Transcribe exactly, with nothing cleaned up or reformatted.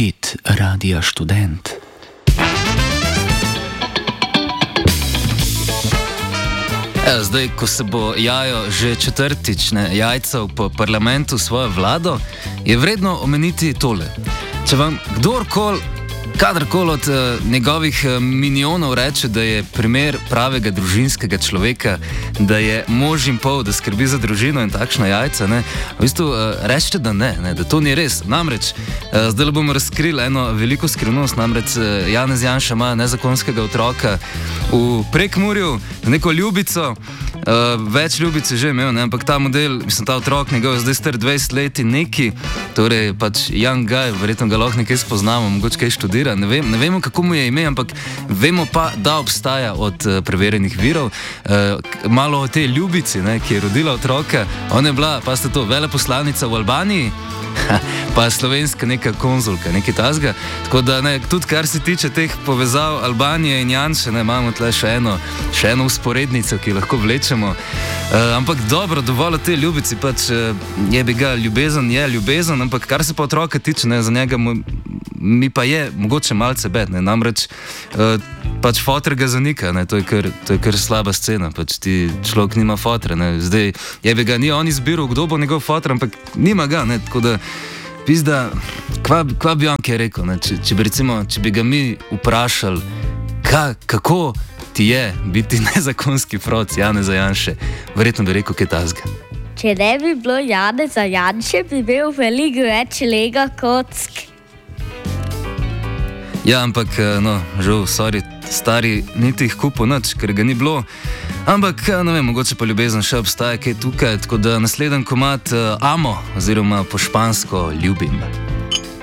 Hit Radia Študent. Evo, zdaj, ko se bo jajo že četrtič ne, jajcev po parlamentu svojo vlado, je vredno omeniti tole. Če vam kdorkoli, kadarkoli od uh, njegovih uh, minionov reče, da je primer pravega družinskega človeka, da je mož in pol, da skrbi za družino in takšna jajca, ne, v bistvu uh, rečete, da ne, ne, da to ni res. Namreč, uh, zdaj bomo razkrili eno veliko skrivnost, namreč uh, Janez Janša ima nezakonskega otroka v Prekmurju, neko ljubico. Uh, več ljubic je že imel, ne? Ampak ta model, mislim, ta otrok njegov je zdaj star dvajset let in neki, torej pač young guy, verjetno ga lahko nekaj spoznamo, mogoče kaj študira, ne, vem, ne vemo, kako mu je ime, ampak vemo pa, da obstaja od uh, preverjenih virov. Uh, malo o tej ljubici, ne, ki je rodila otroka, ona je bila, pa ste to, veleposlanica v Albaniji, pa slovenska neka konzulka, nekaj tazga. Tako da ne, tudi kar se tiče teh povezav Albanije in Janše, ne, imamo tle še eno, še eno usporednico, ki lahko vlečemo. Uh, ampak dobro, dovolj te ljubici, pač uh, je bi ga ljubezen, je ljubezen, ampak kar se pa otroka tiče, ne, za njega mu, mi pa je mogoče malce bed, ne, namreč uh, pač foter ga zanika, ne, to je kar, to je kar slaba scena, pač ti človek nima fotra, ne, zdaj je bi ga, ni on izbiral, kdo bo njegov foter, ampak nima ga, ne, tako da pizda, kva, kva bi on kaj rekel, ne, če, če bi recimo, če bi ga mi vprašali, ka, kako ti je biti nezakonski froc Janeza Janše, verjetno bi rekel kaj tazga. Če ne bi bilo Janeza Janše, bi bil veliko več lega kock. Ja, ampak, no, žal, sorry, stari niti jih kupo nič, ker ga ni bilo. Ampak, ne vem, mogoče pa ljubezen še obstaja kaj tukaj, tako da naslednji komad uh, Amo, oziroma po špansko ljubim.